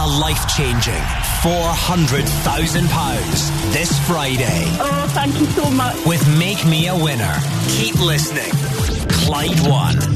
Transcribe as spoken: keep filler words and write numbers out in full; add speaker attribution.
Speaker 1: A life-changing four hundred thousand pounds this Friday.
Speaker 2: Oh, thank you so much.
Speaker 1: With Make Me a Winner. Keep listening. Clyde One.